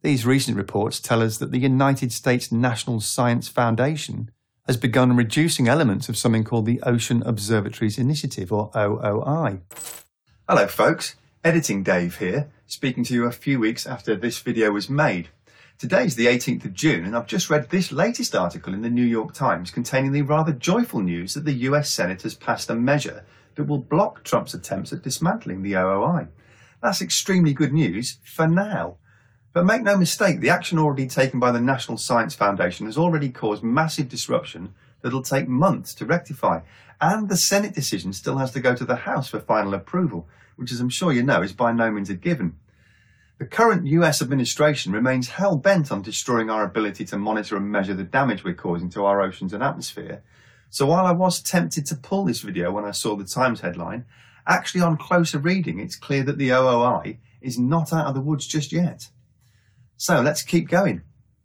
These recent reports tell us that the United States National Science Foundation has begun reducing elements of something called the Ocean Observatories Initiative, or OOI. Hello folks, Editing Dave here, speaking to you a few weeks after this video was made. Today's the 18th of June and I've just read this latest article in the New York Times containing the rather joyful news that the US Senate has passed a measure that will block Trump's attempts at dismantling the OOI. That's extremely good news for now. But make no mistake, the action already taken by the National Science Foundation has already caused massive disruption that'll take months to rectify. And the Senate decision still has to go to the House for final approval, which, as I'm sure you know, is by no means a given. The current US administration remains hell-bent on destroying our ability to monitor and measure the damage we're causing to our oceans and atmosphere. So while I was tempted to pull this video when I saw the Times headline, actually on closer reading it's clear that the OOI is not out of the woods just yet. So let's keep going.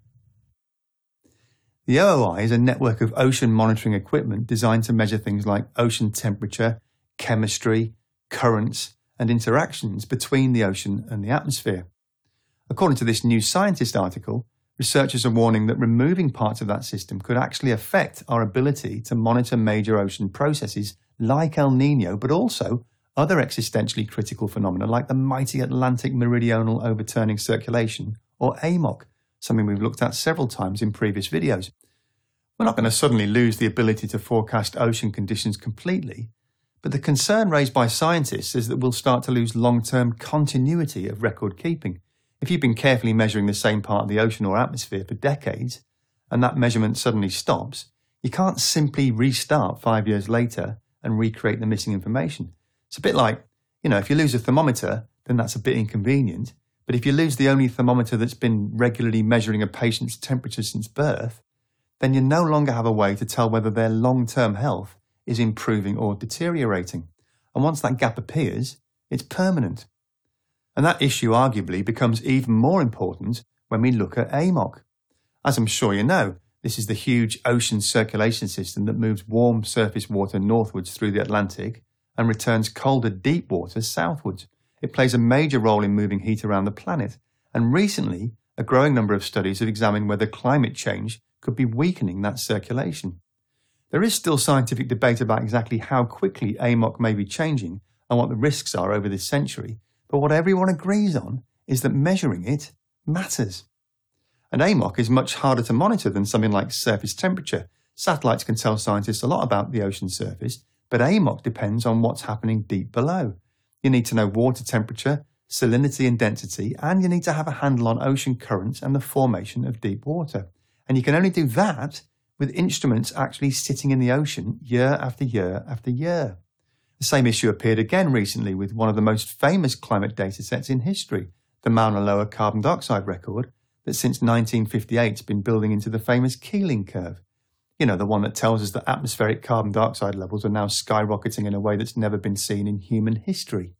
The OOI is a network of ocean monitoring equipment designed to measure things like ocean temperature, chemistry, currents, and interactions between the ocean and the atmosphere. According to this New Scientist article, researchers are warning that removing parts of that system could actually affect our ability to monitor major ocean processes like El Niño, but also other existentially critical phenomena like the mighty Atlantic Meridional Overturning Circulation, or AMOC, something we've looked at several times in previous videos. We're not going to suddenly lose the ability to forecast ocean conditions completely, but the concern raised by scientists is that we'll start to lose long-term continuity of record keeping. If you've been carefully measuring the same part of the ocean or atmosphere for decades, and that measurement suddenly stops, you can't simply restart 5 years later and recreate the missing information. It's a bit like, if you lose a thermometer, then that's a bit inconvenient. But if you lose the only thermometer that's been regularly measuring a patient's temperature since birth, then you no longer have a way to tell whether their long-term health is improving or deteriorating. And once that gap appears, it's permanent. And that issue arguably becomes even more important when we look at AMOC. As I'm sure you know, this is the huge ocean circulation system that moves warm surface water northwards through the Atlantic and returns colder deep water southwards. It plays a major role in moving heat around the planet, and recently a growing number of studies have examined whether climate change could be weakening that circulation. There is still scientific debate about exactly how quickly AMOC may be changing and what the risks are over this century, but what everyone agrees on is that measuring it matters. And AMOC is much harder to monitor than something like surface temperature. Satellites can tell scientists a lot about the ocean surface, but AMOC depends on what's happening deep below. You need to know water temperature, salinity and density, and you need to have a handle on ocean currents and the formation of deep water. And you can only do that with instruments actually sitting in the ocean year after year after year. The same issue appeared again recently with one of the most famous climate data sets in history, the Mauna Loa carbon dioxide record that since 1958 has been building into the famous Keeling curve. The one that tells us that atmospheric carbon dioxide levels are now skyrocketing in a way that's never been seen in human history.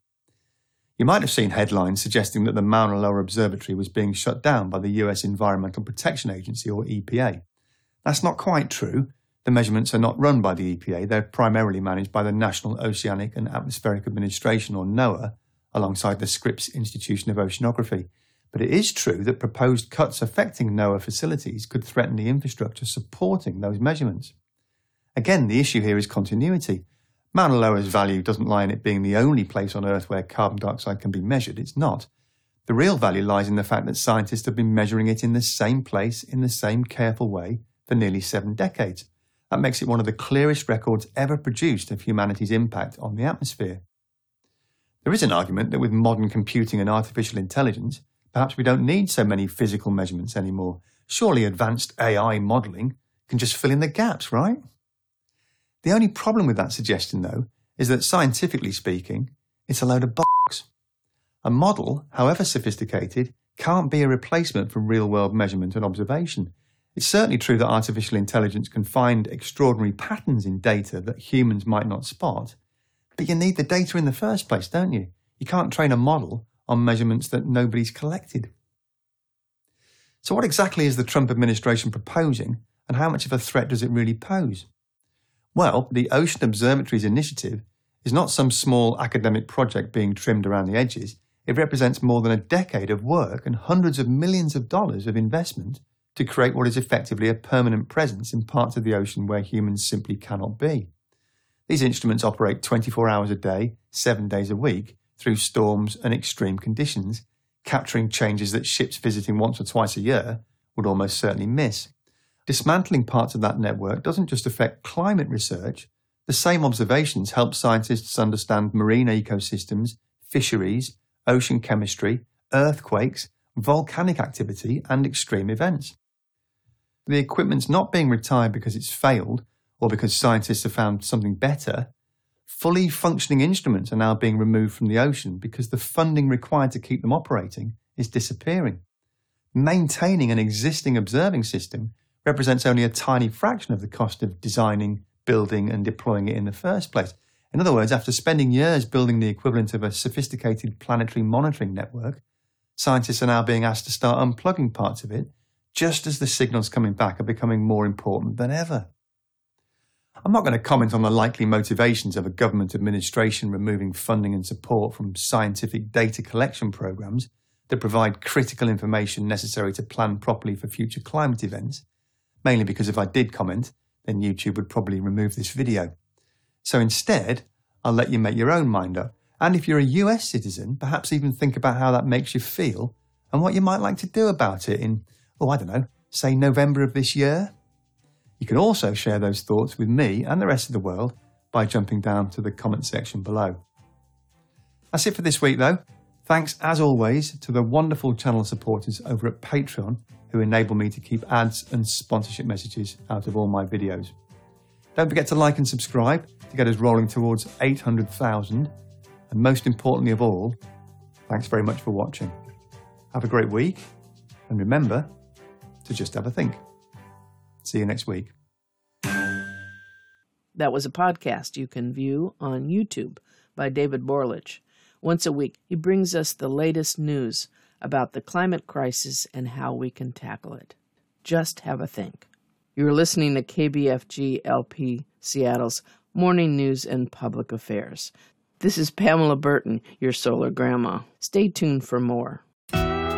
You might have seen headlines suggesting that the Mauna Loa Observatory was being shut down by the US Environmental Protection Agency, or EPA. That's not quite true. The measurements are not run by the EPA. They're primarily managed by the National Oceanic and Atmospheric Administration, or NOAA, alongside the Scripps Institution of Oceanography. But it is true that proposed cuts affecting NOAA facilities could threaten the infrastructure supporting those measurements. Again, the issue here is continuity. Mauna Loa's value doesn't lie in it being the only place on Earth where carbon dioxide can be measured. It's not. The real value lies in the fact that scientists have been measuring it in the same place, in the same careful way, for nearly 7 decades. That makes it one of the clearest records ever produced of humanity's impact on the atmosphere. There is an argument that with modern computing and artificial intelligence, perhaps we don't need so many physical measurements anymore. Surely advanced AI modelling can just fill in the gaps, right? The only problem with that suggestion, though, is that scientifically speaking, it's a load of bollocks. A model, however sophisticated, can't be a replacement for real-world measurement and observation. It's certainly true that artificial intelligence can find extraordinary patterns in data that humans might not spot, but you need the data in the first place, don't you? You can't train a model on measurements that nobody's collected. So what exactly is the Trump administration proposing, and how much of a threat does it really pose? Well, the Ocean Observatories Initiative is not some small academic project being trimmed around the edges. It represents more than a decade of work and hundreds of millions of dollars of investment to create what is effectively a permanent presence in parts of the ocean where humans simply cannot be. These instruments operate 24 hours a day, 7 days a week, through storms and extreme conditions, capturing changes that ships visiting once or twice a year would almost certainly miss. Dismantling parts of that network doesn't just affect climate research. The same observations help scientists understand marine ecosystems, fisheries, ocean chemistry, earthquakes, volcanic activity, and extreme events. The equipment's not being retired because it's failed or because scientists have found something better. Fully functioning instruments are now being removed from the ocean because the funding required to keep them operating is disappearing. Maintaining an existing observing system represents only a tiny fraction of the cost of designing, building, and deploying it in the first place. In other words, after spending years building the equivalent of a sophisticated planetary monitoring network, scientists are now being asked to start unplugging parts of it, just as the signals coming back are becoming more important than ever. I'm not going to comment on the likely motivations of a government administration removing funding and support from scientific data collection programs that provide critical information necessary to plan properly for future climate events, mainly because if I did comment, then YouTube would probably remove this video. So instead, I'll let you make your own mind up. And if you're a US citizen, perhaps even think about how that makes you feel and what you might like to do about it in, say November of this year. You can also share those thoughts with me and the rest of the world by jumping down to the comment section below. That's it for this week though. Thanks as always to the wonderful channel supporters over at Patreon who enable me to keep ads and sponsorship messages out of all my videos. Don't forget to like and subscribe to get us rolling towards 800,000. And most importantly of all, thanks very much for watching. Have a great week, and remember to just have a think. See you next week. That was a podcast you can view on YouTube by David Borlich. Once a week, he brings us the latest news about the climate crisis and how we can tackle it. Just have a think. You're listening to KBFG LP Seattle's Morning News and Public Affairs. This is Pamela Burton, your solar grandma. Stay tuned for more.